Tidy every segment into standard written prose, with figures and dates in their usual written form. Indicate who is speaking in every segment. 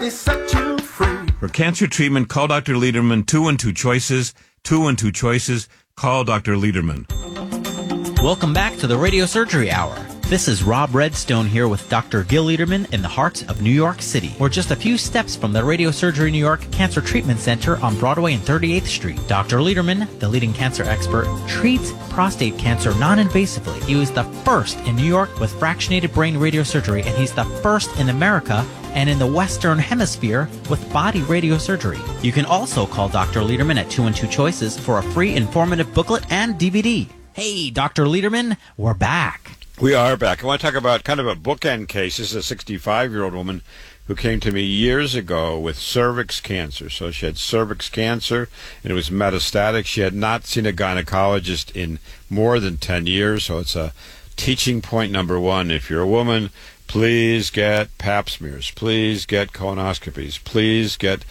Speaker 1: Set you free.
Speaker 2: For cancer treatment, call Dr. Lederman. 2 and 2 choices. 2 and 2 choices. Call Dr. Lederman.
Speaker 3: Welcome back to the Radio Surgery Hour. This is Rob Redstone here with Dr. Gil Lederman in the heart of New York City. We're just a few steps from the Radio Surgery New York Cancer Treatment Center on Broadway and 38th Street. Dr. Lederman, the leading cancer expert, treats prostate cancer non-invasively. He was the first in New York with fractionated brain radiosurgery, and he's the first in America and in the Western Hemisphere with body radiosurgery. You can also call Dr. Lederman at 2 and 2 choices for a free informative booklet and DVD. Hey, Dr. Lederman, we're back.
Speaker 4: We are back. I want to talk about kind of a bookend case. This is a 65-year-old woman who came to me years ago with cervix cancer. So she had cervix cancer, and it was metastatic. She had not seen a gynecologist in more than 10 years, so it's a teaching point number one. If you're a woman, please get pap smears. Please get colonoscopies. Please get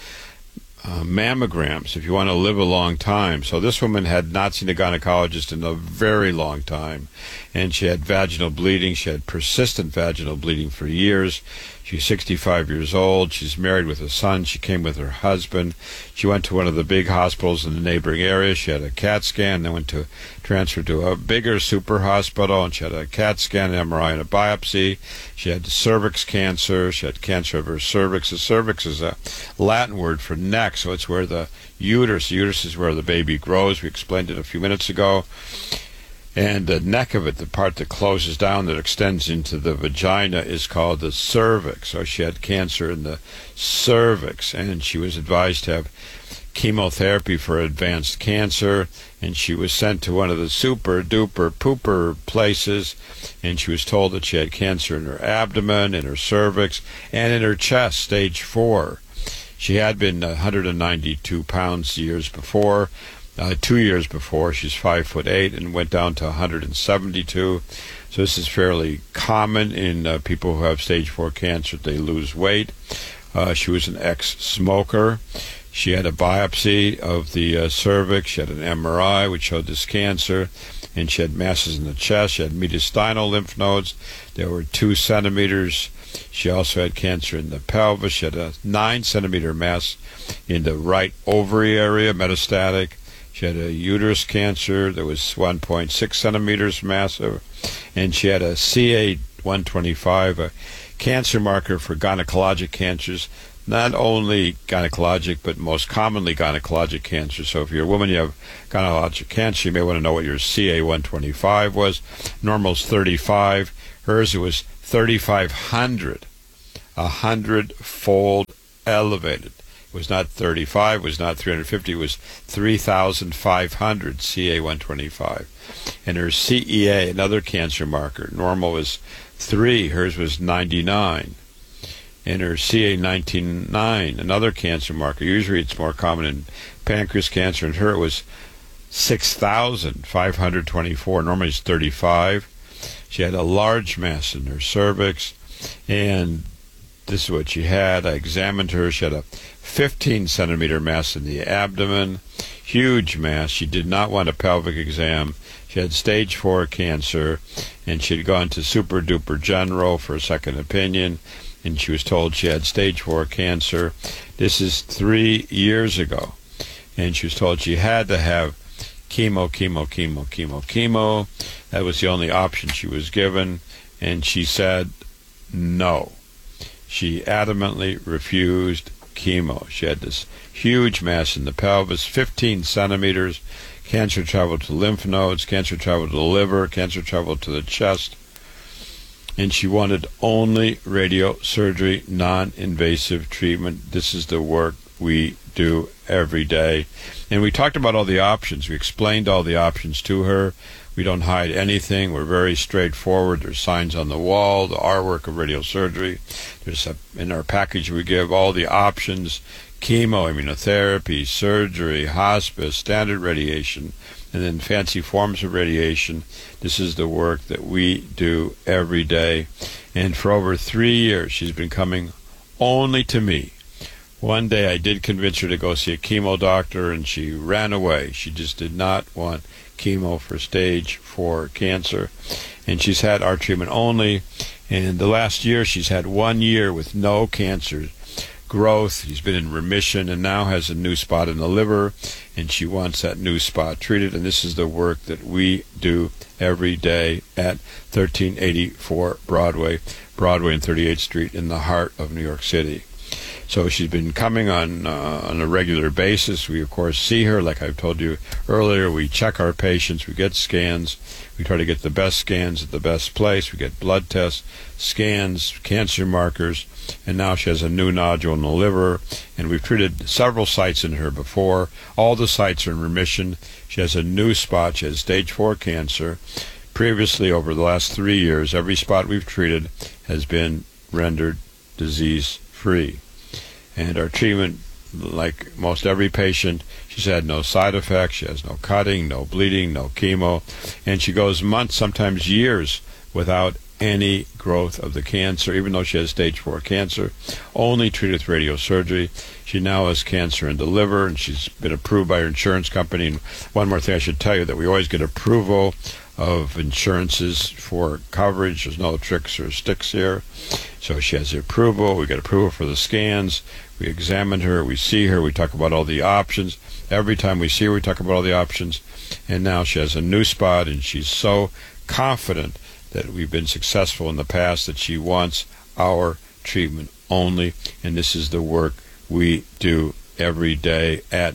Speaker 4: mammograms if you want to live a long time. So this woman had not seen a gynecologist in a very long time, and she had vaginal bleeding. She had persistent vaginal bleeding for years. She's 65 years old. She's married with a son. She came with her husband. She went to one of the big hospitals in the neighboring area. She had a CAT scan, then transferred to a bigger super hospital, and she had a CAT scan, an MRI, and a biopsy. She had cervix cancer. She had cancer of her cervix. The cervix is a Latin word for neck, so it's where the uterus is where the baby grows. We explained it a few minutes ago. And the neck of it, the part that closes down, that extends into the vagina, is called the cervix. So she had cancer in the cervix, and she was advised to have chemotherapy for advanced cancer, and she was sent to one of the super duper pooper places, and she was told that she had cancer in her abdomen, in her cervix, and in her chest, stage 4. She had been 192 pounds years before. 2 years before. She's 5'8" and went down to 172. So this is fairly common in people who have stage 4 cancer. They lose weight. She was an ex-smoker. She had a biopsy of the cervix. She had an MRI which showed this cancer, and she had masses in the chest. She had mediastinal lymph nodes. There were 2 centimeters. She also had cancer in the pelvis. She had a 9-centimeter mass in the right ovary area, metastatic. She had a uterus cancer that was 1.6 centimeters massive, and she had a CA-125, a cancer marker for gynecologic cancers, not only gynecologic, but most commonly gynecologic cancer. So if you're a woman, you have gynecologic cancer, you may want to know what your CA-125 was. Normal's 35. Hers, it was 3,500, 100-fold elevated. It was not 35, it was not 350, it was 3,500 CA-125. And her CEA, another cancer marker, normal was 3, hers was 99. And her CA-19-9, another cancer marker, usually it's more common in pancreas cancer, and her it was 6,524, normally it's 35. She had a large mass in her cervix, and this is what she had. I examined her. She had a 15-centimeter mass in the abdomen, huge mass. She did not want a pelvic exam. She had stage 4 cancer, and she had gone to Super Duper General for a second opinion, and she was told she had stage 4 cancer. This is 3 years ago, and she was told she had to have chemo. That was the only option she was given, and she said no. She adamantly refused chemo. She had this huge mass in the pelvis, 15 centimeters. Cancer traveled to lymph nodes, cancer traveled to the liver, cancer traveled to the chest. And she wanted only radiosurgery, non-invasive treatment. This is the work we do every day. And we talked about all the options. We explained all the options to her. We don't hide anything. We're very straightforward. There's signs on the wall, the artwork of radiosurgery. There's in our package we give all the options: chemo, immunotherapy, surgery, hospice, standard radiation, and then fancy forms of radiation. This is the work that we do every day. And for over 3 years, she's been coming only to me. One day I did convince her to go see a chemo doctor, and she ran away. She just did not want chemo for stage 4 cancer. And she's had our treatment only. And the last year, she's had 1 year with no cancer growth. He's been in remission and now has a new spot in the liver, and she wants that new spot treated. And this is the work that we do every day at 1384 Broadway and 38th Street in the heart of New York City. So she's been coming on a regular basis. We, of course, see her. Like I've told you earlier, we check our patients. We get scans. We try to get the best scans at the best place. We get blood tests, scans, cancer markers, and now she has a new nodule in the liver. And we've treated several sites in her before. All the sites are in remission. She has a new spot. She has stage 4 cancer. Previously, over the last 3 years, every spot we've treated has been rendered disease-free. And our treatment, like most every patient, she's had no side effects. She has no cutting, no bleeding, no chemo. And she goes months, sometimes years, without any growth of the cancer, even though she has stage 4 cancer, only treated with radiosurgery. She now has cancer in the liver, and she's been approved by her insurance company. And one more thing I should tell you, that we always get approval of insurances for coverage. There's no tricks or sticks here. So she has the approval. We get approval for the scans. We examine her. We see her. We talk about all the options. Every time we see her, we talk about all the options. And now she has a new spot, and she's so confident that we've been successful in the past that she wants our treatment only. And this is the work we do every day at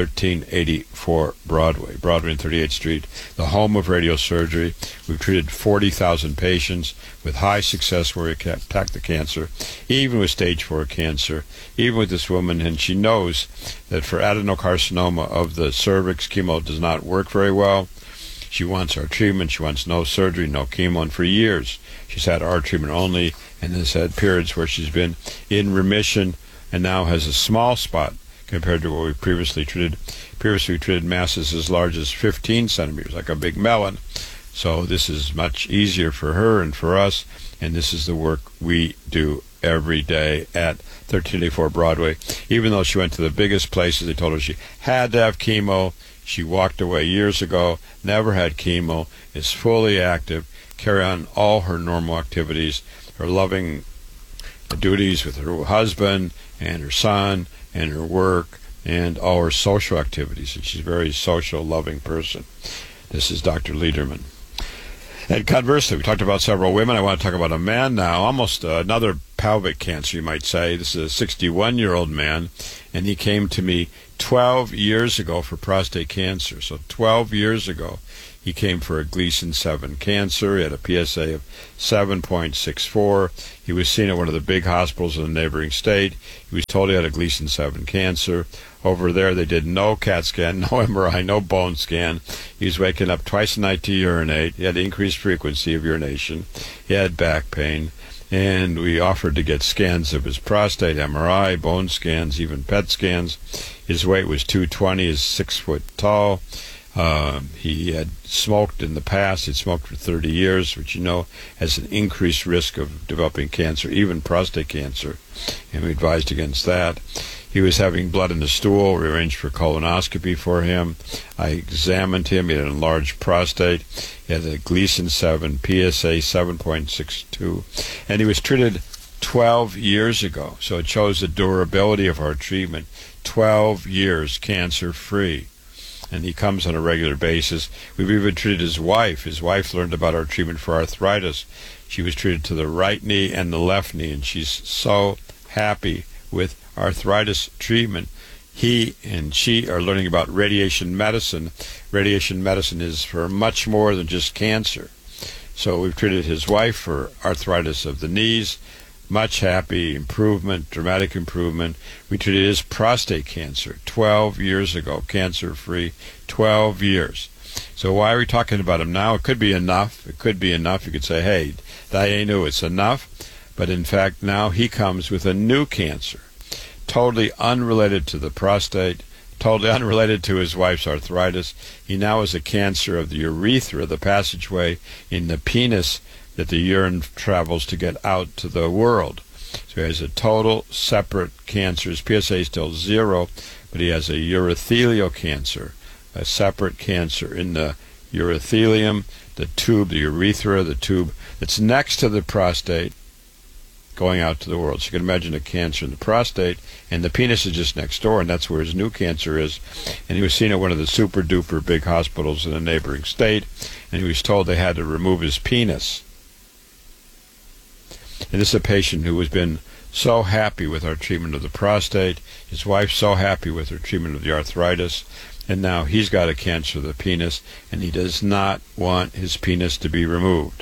Speaker 4: 1384 Broadway and 38th Street, the home of radiosurgery. We've treated 40,000 patients with high success where we attack the cancer, even with stage 4 cancer, even with this woman. And she knows that for adenocarcinoma of the cervix, chemo does not work very well. She wants our treatment. She wants no surgery, no chemo. And for years, she's had our treatment only, and has had periods where she's been in remission and now has a small spot compared to what we previously treated. Previously, we treated masses as large as 15 centimeters, like a big melon. So this is much easier for her and for us, and this is the work we do every day at 1384 Broadway. Even though she went to the biggest places, they told her she had to have chemo. She walked away years ago, never had chemo, is fully active, carry on all her normal activities, her loving duties with her husband and her son, and her work, and all her social activities. And she's a very social, loving person. This is Dr. Lederman. And conversely, we talked about several women. I want to talk about a man now, almost another pelvic cancer, you might say. This is a 61-year-old man, and he came to me 12 years ago for prostate cancer. So 12 years ago, he came for a Gleason 7 cancer. He had a PSA of 7.64. He was seen at one of the big hospitals in the neighboring state. He was told he had a Gleason 7 cancer. Over there, they did no CAT scan, no MRI, no bone scan. He was waking up twice a night to urinate. He had increased frequency of urination. He had back pain. And we offered to get scans of his prostate, MRI, bone scans, even PET scans. His weight was 220. He's 6 foot tall. He had smoked in the past. He'd smoked for 30 years, which you know has an increased risk of developing cancer, even prostate cancer, and we advised against that. He was having blood in the stool. We arranged for colonoscopy for him. I examined him. He had an enlarged prostate. He had a Gleason 7, PSA 7.62, and he was treated 12 years ago. So it shows the durability of our treatment. 12 years cancer-free. And he comes on a regular basis. We've even treated his wife. His wife learned about our treatment for arthritis. She was treated to the right knee and the left knee, and she's so happy with arthritis treatment. He and she are learning about radiation medicine. Radiation medicine is for much more than just cancer. So we've treated his wife for arthritis of the knees. Much happy, improvement, dramatic improvement. We treated his prostate cancer 12 years ago, cancer-free, 12 years. So why are we talking about him now? It could be enough. It could be enough. You could say, hey, Dayenu, it's enough. But in fact, now he comes with a new cancer, totally unrelated to the prostate, totally unrelated to his wife's arthritis. He now has a cancer of the urethra, the passageway in the penis that the urine travels to get out to the world. So he has a total separate cancer. His PSA is still 0, but he has a urothelial cancer, a separate cancer in the urothelium, the tube, the urethra, the tube that's next to the prostate, going out to the world. So you can imagine a cancer in the prostate, and the penis is just next door, and that's where his new cancer is. And he was seen at one of the super-duper big hospitals in a neighboring state, and he was told they had to remove his penis. And this is a patient who has been so happy with our treatment of the prostate, his wife so happy with her treatment of the arthritis, and now he's got a cancer of the penis, and he does not want his penis to be removed.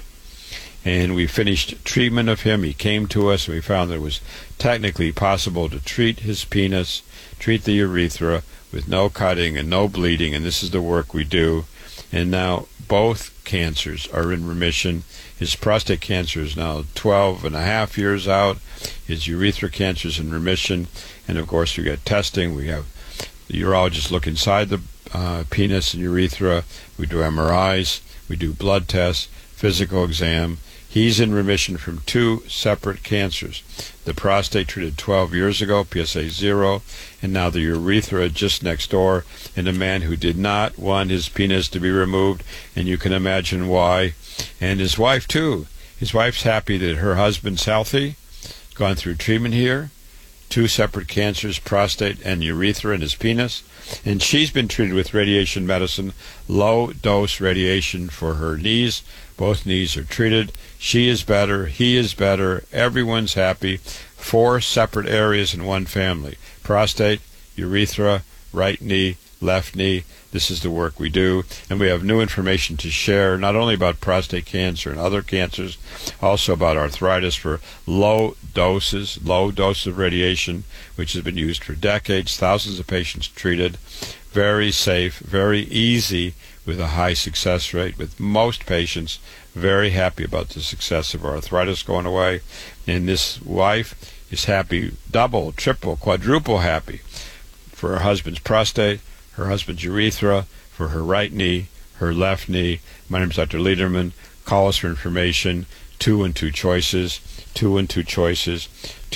Speaker 4: And we finished treatment of him. He came to us, and we found that it was technically possible to treat his penis, treat the urethra with no cutting and no bleeding, and this is the work we do. And now both cancers are in remission. His prostate cancer is now 12 and a half years out. His urethra cancer is in remission. And of course, we get testing. We have the urologist look inside the penis and urethra. We do MRIs. We do blood tests, physical exam. He's in remission from 2 separate cancers. The prostate treated 12 years ago, PSA 0, and now the urethra just next door in a man who did not want his penis to be removed, and you can imagine why. And his wife, too. His wife's happy that her husband's healthy, gone through treatment here, 2 separate cancers, prostate and urethra in his penis, and she's been treated with radiation medicine, low-dose radiation for her knees. Both knees are treated. She is better. He is better. Everyone's happy. 4 separate areas in one family. Prostate, urethra, right knee, left knee. This is the work we do. And we have new information to share, not only about prostate cancer and other cancers, also about arthritis for low doses of radiation, which has been used for decades, thousands of patients treated. Very safe, very easy, with a high success rate, with most patients very happy about the success of arthritis going away. And this wife is happy, double, triple, quadruple happy for her husband's prostate, her husband's urethra, for her right knee, her left knee. My name is Dr. Lederman. Call us for information. 212 choices, 212 choices,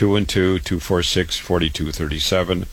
Speaker 4: 212-246-4237,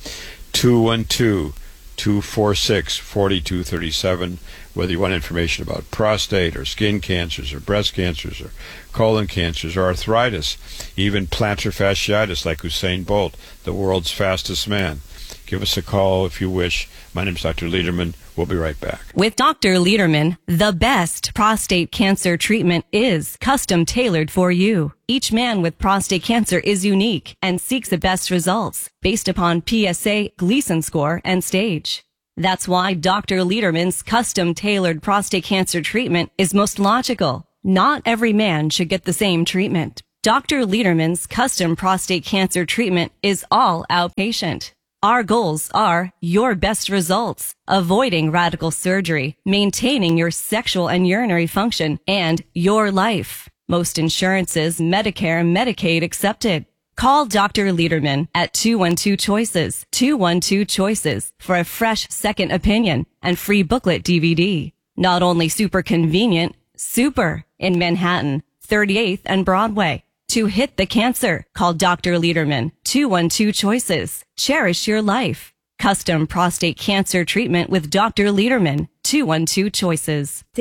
Speaker 4: 212-246-4237. Whether you want information about prostate or skin cancers or breast cancers or colon cancers or arthritis, even plantar fasciitis like Usain Bolt, the world's fastest man. Give us a call if you wish. My name is Dr. Lederman. We'll be right back.
Speaker 1: With Dr. Lederman, the best prostate cancer treatment is custom tailored for you. Each man with prostate cancer is unique and seeks the best results based upon PSA, Gleason score, and stage. That's why Dr. Lederman's custom tailored prostate cancer treatment is most logical. Not every man should get the same treatment. Dr. Lederman's custom prostate cancer treatment is all outpatient. Our goals are your best results, avoiding radical surgery, maintaining your sexual and urinary function, and your life. Most insurances, Medicare, Medicaid accepted. Call Dr. Lederman at 212-CHOICES, 212-CHOICES for a fresh second opinion and free booklet DVD. Not only super convenient, super in Manhattan, 38th and Broadway. To hit the cancer, call Dr. Lederman, 212-CHOICES. Cherish your life. Custom prostate cancer treatment with Dr. Lederman, 212-CHOICES.